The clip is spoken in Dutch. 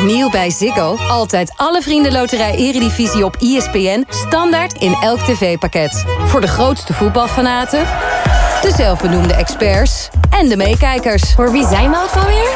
Nieuw bij Ziggo. Altijd alle Vriendenloterij Eredivisie op ESPN. Standaard in elk tv-pakket. Voor de grootste voetbalfanaten, de zelfbenoemde experts en de meekijkers. Voor wie zijn we ook alweer?